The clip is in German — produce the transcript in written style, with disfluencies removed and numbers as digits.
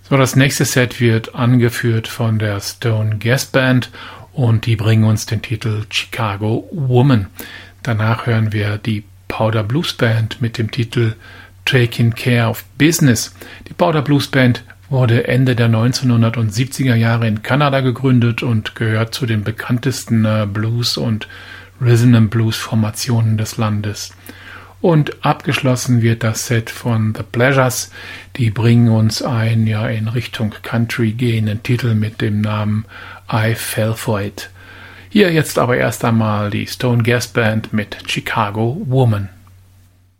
So, das nächste Set wird angeführt von der Stone Gas Band und die bringen uns den Titel Chicago Woman. Danach hören wir die Powder Blues Band mit dem Titel Taking Care of Business. Die Powder Blues Band wurde Ende der 1970er Jahre in Kanada gegründet und gehört zu den bekanntesten Blues- und Rhythm-and-Blues-Formationen des Landes. Und abgeschlossen wird das Set von The Pleasures. Die bringen uns einen in Richtung Country gehenden Titel mit dem Namen I Fell For It. Hier jetzt aber erst einmal die Stone Gas Band mit Chicago Woman.